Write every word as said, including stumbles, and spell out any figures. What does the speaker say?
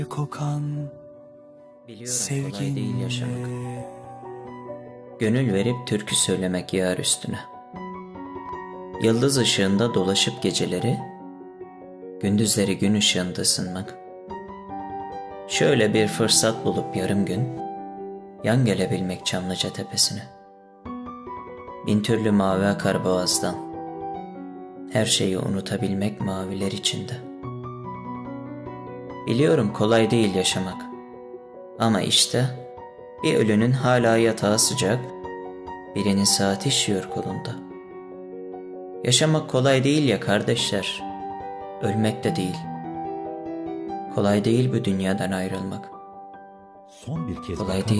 kokan Biliyorum kolay değil yaşamak. Gönül verip türkü söylemek yar üstüne. Yıldız ışığında dolaşıp geceleri, gündüzleri gün ışığında ısınmak. Şöyle bir fırsat bulup yarım gün, yan gelebilmek Çamlıca tepesine. Bin türlü mavi akar boğazdan, her şeyi unutabilmek maviler içinde. Biliyorum kolay değil yaşamak. Ama işte bir ölünün hala yatağı sıcak, birinin saati işiyor kolunda. Yaşamak kolay değil ya kardeşler, ölmek de değil. Kolay değil bu dünyadan ayrılmak. Son bir kez Kolay değil.